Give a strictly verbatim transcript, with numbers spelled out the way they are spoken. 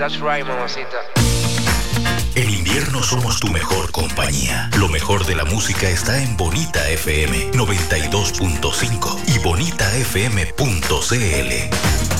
That's right, mamacita. En invierno somos tu mejor compañía. Lo mejor de la música está en Bonita F M noventa y dos punto cinco y bonita f m punto c l.